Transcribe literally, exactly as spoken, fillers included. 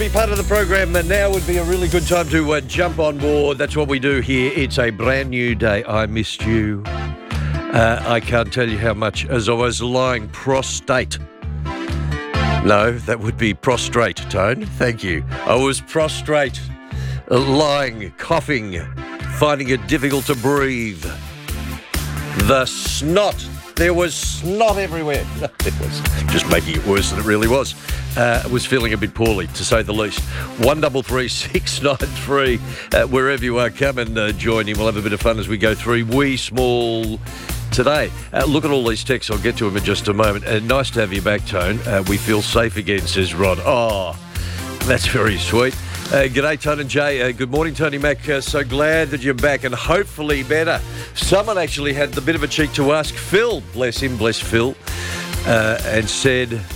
Be part of the program, and now would be a really good time to uh, jump on board. That's what we do here. It's a brand new day. I missed you. Uh, I can't tell you how much, as I was lying prostrate. No, that would be prostrate, Tone. Thank you. I was prostrate, uh, lying, coughing, finding it difficult to breathe. The snot. There was snot everywhere. It was just making it worse than it really was. Uh, was feeling a bit poorly, to say the least. One double three six nine three. Uh, wherever you are, come and uh, join in. We'll have a bit of fun as we go through wee small today. Uh, look at all these texts. I'll get to them in just a moment. Uh, nice to have you back, Tone. Uh, we feel safe again, says Rod. Oh, that's very sweet. Uh, g'day, Tone and Jay. Uh, good morning, Tony Mac. Uh, so glad that you're back and hopefully better. Someone actually had the bit of a cheek to ask Phil, bless him, bless Phil, uh, and said,